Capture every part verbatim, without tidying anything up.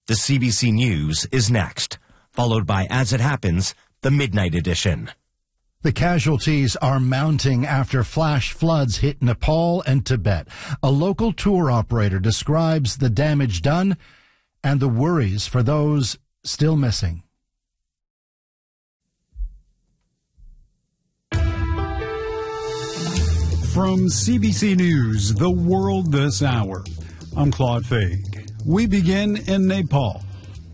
The C B C News is next, followed by As It Happens, the Midnight Edition. The casualties are mounting after flash floods hit Nepal and Tibet. A local tour operator describes the damage done and the worries for those still missing. From C B C News, The World This Hour, I'm Claude Faig. We begin in Nepal.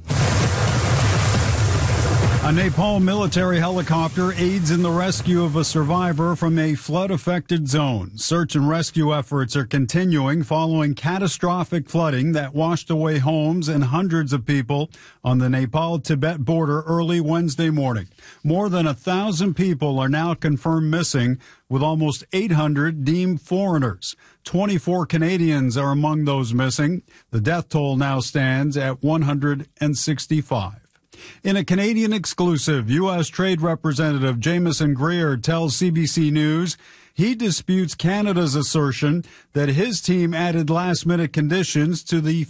A Nepal military helicopter aids in the rescue of a survivor from a flood-affected zone. Search and rescue efforts are continuing following catastrophic flooding that washed away homes and hundreds of people on the Nepal-Tibet border early Wednesday morning. More than a thousand people are now confirmed missing, with almost eight hundred deemed foreigners. twenty-four Canadians are among those missing. The death toll now stands at one hundred sixty-five. In a Canadian exclusive, U S Trade Representative Jameson Greer tells C B C News he disputes Canada's assertion that his team added last-minute conditions to the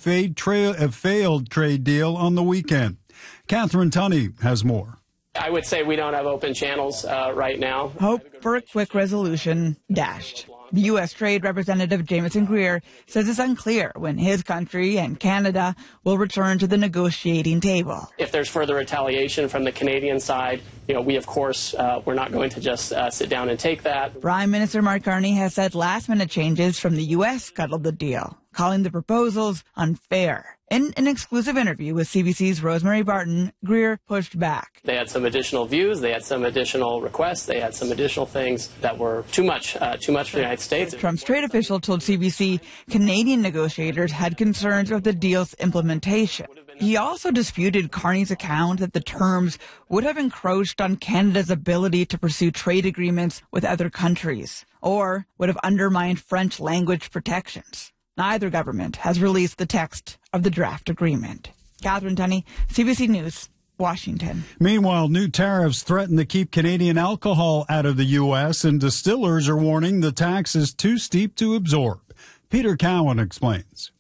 failed trade deal on the weekend. Catherine Tunney has more. I would say we don't have open channels uh, right now. Hope for a quick resolution dashed. The U S Trade Representative Jameson Greer says it's unclear when his country and Canada will return to the negotiating table. If there's further retaliation from the Canadian side, you know, we, of course, uh, we're not going to just uh, sit down and take that. Prime Minister Mark Carney has said last-minute changes from the U S scuttled the deal, calling the proposals unfair. In an exclusive interview with C B C's Rosemary Barton, Greer pushed back. They had some additional views, they had some additional requests, they had some additional things that were too much, uh, too much for the United States. Trump's trade official told C B C Canadian negotiators had concerns about the deal's implementation. He also disputed Carney's account that the terms would have encroached on Canada's ability to pursue trade agreements with other countries, or would have undermined French language protections. Neither government has released the text of the draft agreement. Catherine Tunney, C B C News, Washington. Meanwhile, new tariffs threaten to keep Canadian alcohol out of the U S, and distillers are warning the tax is too steep to absorb. Peter Cowan explains.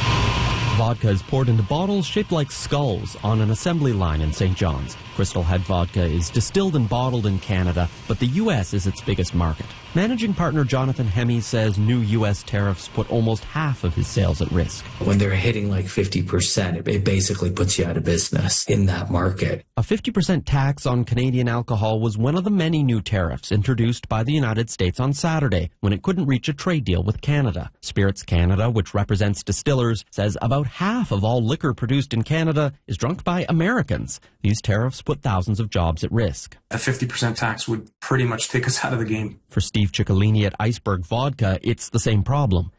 Vodka is poured into bottles shaped like skulls on an assembly line in Saint John's. Crystal Head vodka is distilled and bottled in Canada, but the U S is its biggest market. Managing partner Jonathan Hemme says new U S tariffs put almost half of his sales at risk. When they're hitting like fifty percent, it basically puts you out of business in that market. A fifty percent tax on Canadian alcohol was one of the many new tariffs introduced by the United States on Saturday when it couldn't reach a trade deal with Canada. Spirits Canada, which represents distillers, says about half of all liquor produced in Canada is drunk by Americans. These tariffs put thousands of jobs at risk. A fifty percent tax would pretty much take us out of the game. For Steve Ciccolini at Iceberg Vodka, it's the same problem.